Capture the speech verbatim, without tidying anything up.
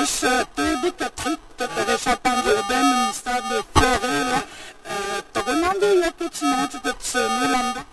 Terus uh, tebe ka trip teresa panjeben sa de flore la. Uh, Togonandi ya kutsinati kutsunulanda.